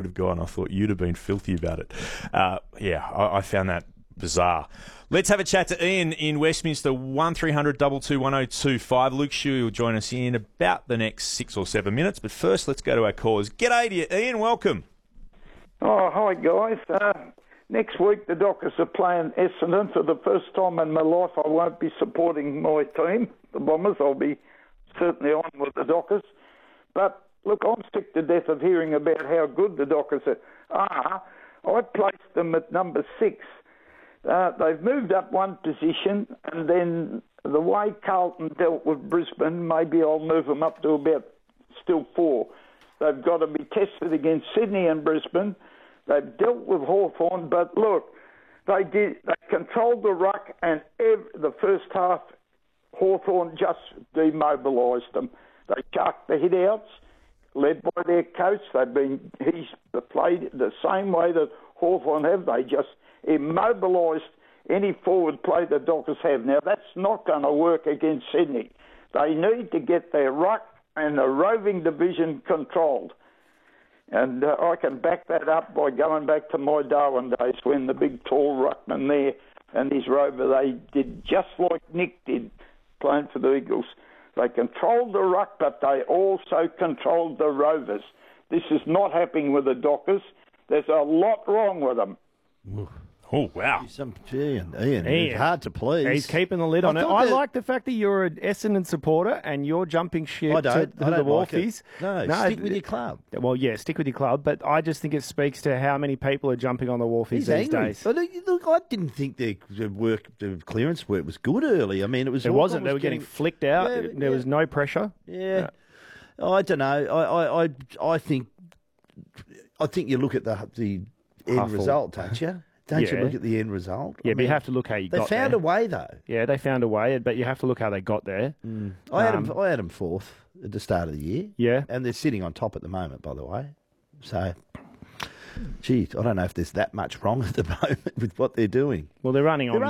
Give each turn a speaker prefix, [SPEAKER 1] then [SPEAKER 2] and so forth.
[SPEAKER 1] would have gone, I thought you'd have been filthy about it. I found that bizarre. Let's have a chat to Ian in Westminster, 1300 22 1025. Luke Shuey will join us in about the next 6 or 7 minutes. But first, let's go to our callers. G'day to you, Ian. Welcome.
[SPEAKER 2] Oh, hi, guys. Next week, the Dockers are playing Essendon. For the first time in my life, I won't be supporting my team, the Bombers. I'll be certainly on with the Dockers. But, look, I'm sick to death of hearing about how good the Dockers are. I placed them at number 6. They've moved up one position, and then the way Carlton dealt with Brisbane, maybe I'll move them up to about still 4. They've got to be tested against Sydney and Brisbane. They've dealt with Hawthorn, but look, they controlled the ruck, and the first half, Hawthorn just demobilised them. They chucked the hit-outs, led by their coach. He's played the same way that Hawthorn have. They just immobilised any forward play the Dockers have. Now, that's not going to work against Sydney. They need to get their ruck and the roving division controlled. And I can back that up by going back to my Darwin days when the big tall ruckman there and his rover, they did just like Nick did playing for the Eagles. They controlled the ruck, but they also controlled the rovers. This is not happening with the Dockers. There's a lot wrong with them.
[SPEAKER 1] Oh, wow.
[SPEAKER 3] Ian, it's hard to please.
[SPEAKER 4] He's keeping the lid on it. I like the fact that you're an Essendon supporter and you're jumping ship to the Wharfies.
[SPEAKER 3] Like no, stick with your club.
[SPEAKER 4] Well, yeah, stick with your club, but I just think it speaks to how many people are jumping on the Wharfies these days.
[SPEAKER 3] But look, I didn't think the clearance work was good early. I mean, it
[SPEAKER 4] wasn't. They were getting flicked out. There was no pressure.
[SPEAKER 3] Yeah. I don't know. I think you look at the end result, don't you? Don't you look at the end result?
[SPEAKER 4] Yeah, but you have to look how you got there.
[SPEAKER 3] They found a way, though.
[SPEAKER 4] Yeah, they found a way, but you have to look how they got there.
[SPEAKER 3] I had them fourth at the start of the year.
[SPEAKER 4] Yeah.
[SPEAKER 3] And they're sitting on top at the moment, by the way. So, geez, I don't know if there's that much wrong at the moment with what they're doing.
[SPEAKER 4] Well, they're running on